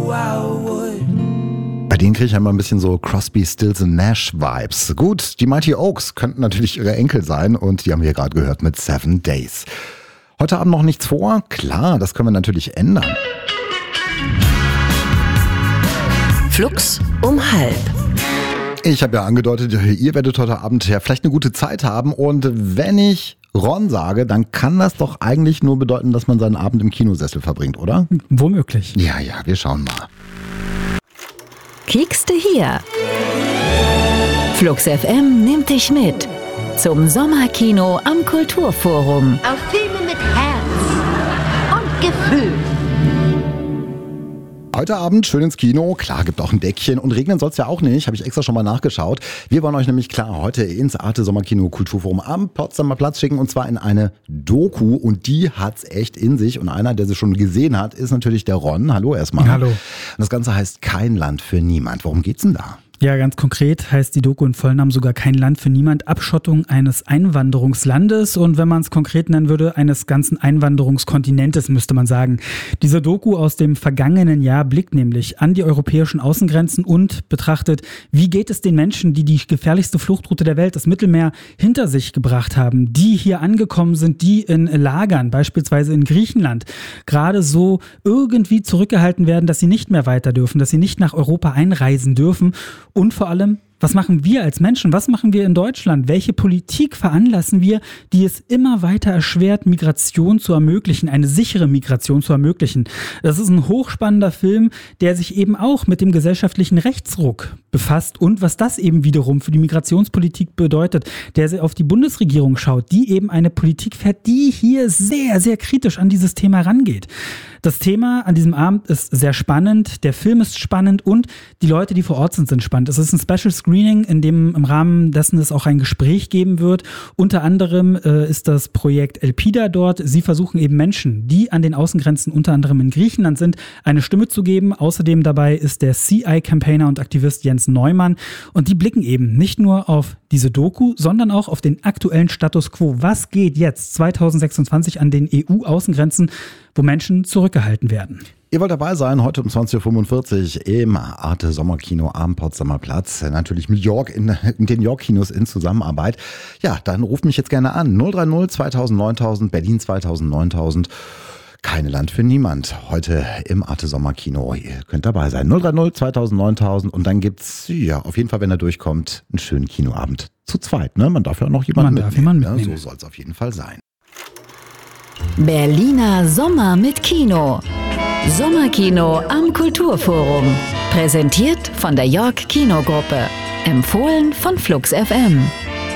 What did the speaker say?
Bei denen kriege ich einmal ein bisschen so Crosby, Stills and Nash Vibes. Gut, die Mighty Oaks könnten natürlich ihre Enkel sein und die haben wir gerade gehört mit 7 Days. Heute Abend noch nichts vor? Klar, das können wir natürlich ändern. Flux um 12:30. Ich habe ja angedeutet, ihr werdet heute Abend ja vielleicht eine gute Zeit haben und wenn ich Ron sage, dann kann das doch eigentlich nur bedeuten, dass man seinen Abend im Kinosessel verbringt, oder? Womöglich. Ja, wir schauen mal. Kiekste hier. Flux FM nimmt dich mit zum Sommerkino am Kulturforum. Auf Filme mit Herz und Gefühl. Heute Abend schön ins Kino. Klar, gibt auch ein Deckchen und regnen soll es ja auch nicht. Habe ich extra schon mal nachgeschaut. Wir wollen euch nämlich klar heute ins Arte Sommerkino Kulturforum am Potsdamer Platz schicken und zwar in eine Doku und die hat's echt in sich und einer, der sie schon gesehen hat, ist natürlich der Ron. Hallo erstmal. Hallo. Und das Ganze heißt Kein Land für niemand. Worum geht's denn da? Ja, ganz konkret heißt die Doku in Vollnamen sogar Kein Land für niemand, Abschottung eines Einwanderungslandes und wenn man es konkret nennen würde, eines ganzen Einwanderungskontinentes, müsste man sagen. Diese Doku aus dem vergangenen Jahr blickt nämlich an die europäischen Außengrenzen und betrachtet, wie geht es den Menschen, die die gefährlichste Fluchtroute der Welt, das Mittelmeer, hinter sich gebracht haben, die hier angekommen sind, die in Lagern, beispielsweise in Griechenland, gerade so irgendwie zurückgehalten werden, dass sie nicht mehr weiter dürfen, dass sie nicht nach Europa einreisen dürfen. Und vor allem, was machen wir als Menschen? Was machen wir in Deutschland? Welche Politik veranlassen wir, die es immer weiter erschwert, Migration zu ermöglichen, eine sichere Migration zu ermöglichen? Das ist ein hochspannender Film, der sich eben auch mit dem gesellschaftlichen Rechtsruck befasst und was das eben wiederum für die Migrationspolitik bedeutet, der auf die Bundesregierung schaut, die eben eine Politik fährt, die hier sehr, sehr kritisch an dieses Thema rangeht. Das Thema an diesem Abend ist sehr spannend, der Film ist spannend und die Leute, die vor Ort sind spannend. Es ist ein Special Screening, in dem im Rahmen dessen es auch ein Gespräch geben wird. Unter anderem ist das Projekt Elpida dort. Sie versuchen eben Menschen, die an den Außengrenzen unter anderem in Griechenland sind, eine Stimme zu geben. Außerdem dabei ist der CI-Campaigner und Aktivist Jens Neumann und die blicken eben nicht nur auf diese Doku, sondern auch auf den aktuellen Status quo. Was geht jetzt 2026 an den EU-Außengrenzen, wo Menschen zurückgehalten werden? Ihr wollt dabei sein, heute um 20.45 Uhr im Arte Sommerkino am Potsdamer Platz. Natürlich mit York in den York-Kinos in Zusammenarbeit. Ja, dann ruft mich jetzt gerne an. 030 2000 9000, Berlin 2000 9000. Keine Land für niemand. Heute im Arte Sommerkino. Ihr könnt dabei sein. 030 2000 9000 und dann gibt's, ja, auf jeden Fall, wenn er durchkommt, einen schönen Kinoabend. Zu zweit, ne? Man darf ja auch noch jemanden mitnehmen. Ja, so soll es auf jeden Fall sein. Berliner Sommer mit Kino. Sommerkino am Kulturforum. Präsentiert von der York Kinogruppe. Empfohlen von Flux FM.